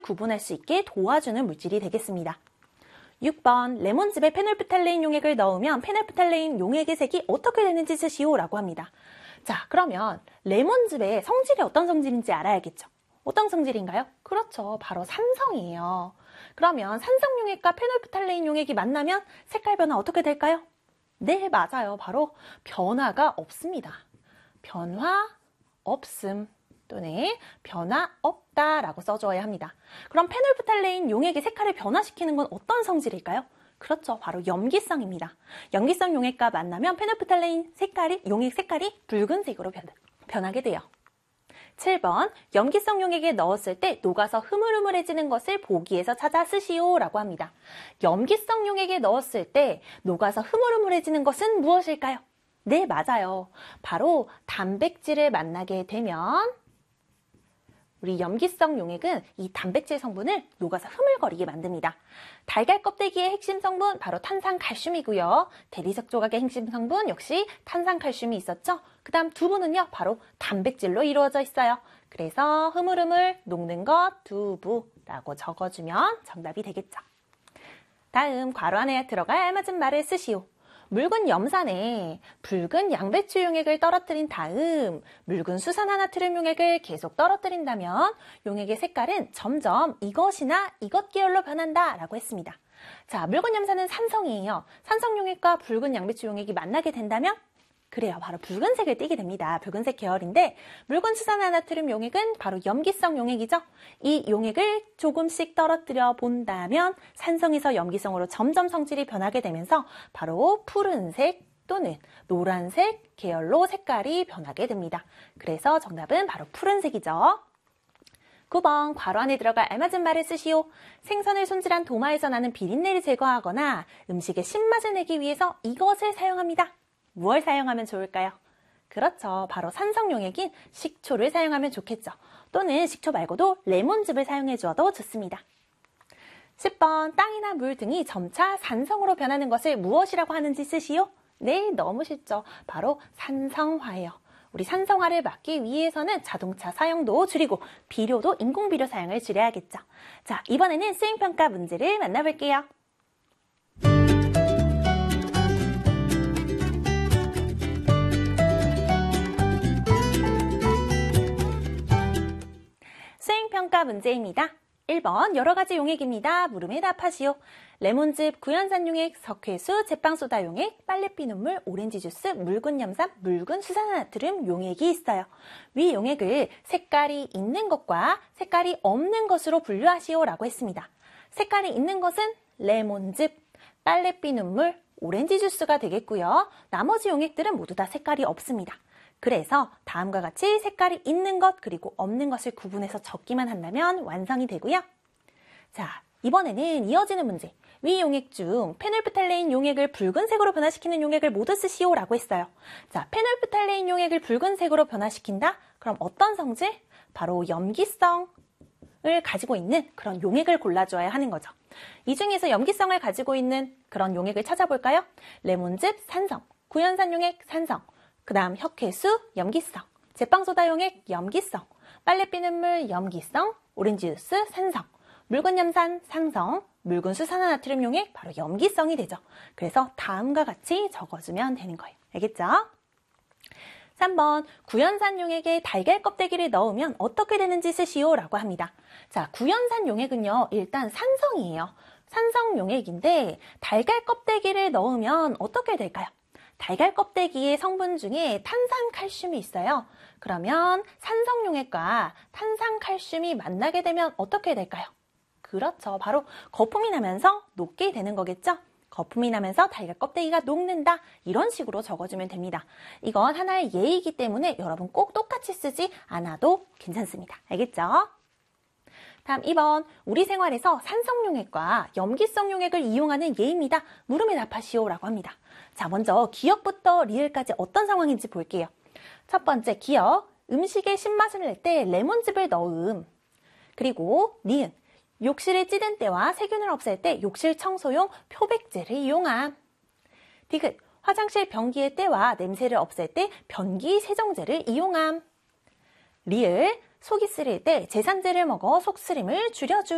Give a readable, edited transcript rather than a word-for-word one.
구분할 수 있게 도와주는 물질이 되겠습니다. 6번 레몬즙에 페놀프탈레인 용액을 넣으면 페놀프탈레인 용액의 색이 어떻게 되는지 쓰시오 라고 합니다. 자, 그러면 레몬즙의 성질이 어떤 성질인지 알아야겠죠. 어떤 성질인가요? 그렇죠. 바로 산성이에요. 그러면 산성 용액과 페놀프탈레인 용액이 만나면 색깔 변화 어떻게 될까요? 네, 맞아요. 바로 변화가 없습니다. 변화 없음 또는 변화 없다라고 써줘야 합니다. 그럼 페놀프탈레인 용액의 색깔을 변화시키는 건 어떤 성질일까요? 그렇죠. 바로 염기성입니다. 염기성 용액과 만나면 페놀프탈레인 용액 색깔이 붉은색으로 변하게 돼요. 7번 염기성 용액에 넣었을 때 녹아서 흐물흐물해지는 것을 보기에서 찾아 쓰시오 라고 합니다. 염기성 용액에 넣었을 때 녹아서 흐물흐물해지는 것은 무엇일까요? 네, 맞아요. 바로 단백질을 만나게 되면 우리 염기성 용액은 이 단백질 성분을 녹아서 흐물거리게 만듭니다. 달걀 껍데기의 핵심 성분 바로 탄산칼슘이고요. 대리석 조각의 핵심 성분 역시 탄산칼슘이 있었죠. 그 다음 두부는요 바로 단백질로 이루어져 있어요. 그래서 흐물흐물 녹는 것 두부라고 적어주면 정답이 되겠죠. 다음 괄호 안에 들어갈 알맞은 말을 쓰시오. 묽은 염산에 붉은 양배추 용액을 떨어뜨린 다음 묽은 수산화나트륨 용액을 계속 떨어뜨린다면 용액의 색깔은 점점 이것이나 이것 계열로 변한다 라고 했습니다. 자, 묽은 염산은 산성이에요. 산성 용액과 붉은 양배추 용액이 만나게 된다면 그래요. 바로 붉은색을 띠게 됩니다. 붉은색 계열인데 묽은 수산화나트륨 용액은 바로 염기성 용액이죠. 이 용액을 조금씩 떨어뜨려 본다면 산성에서 염기성으로 점점 성질이 변하게 되면서 바로 푸른색 또는 노란색 계열로 색깔이 변하게 됩니다. 그래서 정답은 바로 푸른색이죠. 9번 괄호 안에 들어갈 알맞은 말을 쓰시오. 생선을 손질한 도마에서 나는 비린내를 제거하거나 음식의 신맛을 내기 위해서 이것을 사용합니다. 무엇을 사용하면 좋을까요? 그렇죠. 바로 산성 용액인 식초를 사용하면 좋겠죠. 또는 식초 말고도 레몬즙을 사용해 주어도 좋습니다. 10번 땅이나 물 등이 점차 산성으로 변하는 것을 무엇이라고 하는지 쓰시오. 네, 너무 쉽죠. 바로 산성화예요. 우리 산성화를 막기 위해서는 자동차 사용도 줄이고 비료도 인공비료 사용을 줄여야겠죠. 자, 이번에는 수행평가 문제를 만나볼게요. 수행평가 문제입니다. 1번 여러 가지 용액입니다. 물음에 답하시오. 레몬즙, 구연산 용액, 석회수, 제빵소다 용액, 빨래비 눈물, 오렌지 주스, 묽은 염산, 묽은 수산화나트륨 용액이 있어요. 위 용액을 색깔이 있는 것과 색깔이 없는 것으로 분류하시오 라고 했습니다. 색깔이 있는 것은 레몬즙, 빨래비 눈물, 오렌지 주스가 되겠고요. 나머지 용액들은 모두 다 색깔이 없습니다. 그래서 다음과 같이 색깔이 있는 것 그리고 없는 것을 구분해서 적기만 한다면 완성이 되고요. 자, 이번에는 이어지는 문제. 위 용액 중 페놀프탈레인 용액을 붉은색으로 변화시키는 용액을 모두 쓰시오 라고 했어요. 자, 페놀프탈레인 용액을 붉은색으로 변화시킨다? 그럼 어떤 성질? 바로 염기성을 가지고 있는 그런 용액을 골라줘야 하는 거죠. 이 중에서 염기성을 가지고 있는 그런 용액을 찾아볼까요? 레몬즙, 산성, 구연산 용액, 산성, 그 다음 혁회수, 염기성, 제빵소다 용액, 염기성, 빨래비 눈물, 염기성, 오렌지 주스, 산성, 묽은 염산, 산성, 묽은 수산화나트륨 용액, 바로 염기성이 되죠. 그래서 다음과 같이 적어주면 되는 거예요. 알겠죠? 3번 구연산 용액에 달걀 껍데기를 넣으면 어떻게 되는지 쓰시오 라고 합니다. 자, 구연산 용액은요 일단 산성이에요. 산성 용액인데 달걀 껍데기를 넣으면 어떻게 될까요? 달걀 껍데기의 성분 중에 탄산칼슘이 있어요. 그러면 산성 용액과 탄산칼슘이 만나게 되면 어떻게 될까요? 그렇죠. 바로 거품이 나면서 녹게 되는 거겠죠? 거품이 나면서 달걀 껍데기가 녹는다. 이런 식으로 적어주면 됩니다. 이건 하나의 예이기 때문에 여러분 꼭 똑같이 쓰지 않아도 괜찮습니다. 알겠죠? 다음 2번 우리 생활에서 산성 용액과 염기성 용액을 이용하는 예입니다. 물음에 답하시오 라고 합니다. 자, 먼저 기억부터 리을까지 어떤 상황인지 볼게요. 첫 번째 기억, 음식에 신맛을 낼 때 레몬즙을 넣음. 그리고 니은, 욕실을 찌든 때와 세균을 없앨 때 욕실 청소용 표백제를 이용함. 디귿, 화장실 변기의 때와 냄새를 없앨 때 변기 세정제를 이용함. 리을, 속이 쓰릴 때 제산제를 먹어 속쓰림을 줄여줌.